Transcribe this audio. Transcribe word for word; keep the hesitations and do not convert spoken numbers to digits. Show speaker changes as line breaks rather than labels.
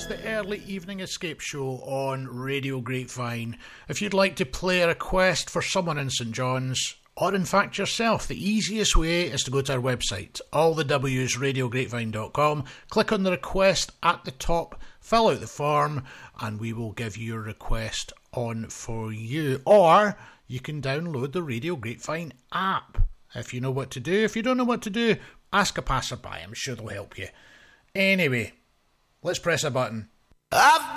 It's the early evening escape show on Radio Grapevine. If you'd like to play a request for someone in St John's, or in fact yourself, the easiest way is to go to our website, all the W's radio grapevine dot com, click on the request at the top, fill out the form, and we will give your request on for you. Or you can download the Radio Grapevine app. If you know what to do, if you don't know what to do, ask a passerby, I'm sure they'll help you. Anyway, let's press a button. I've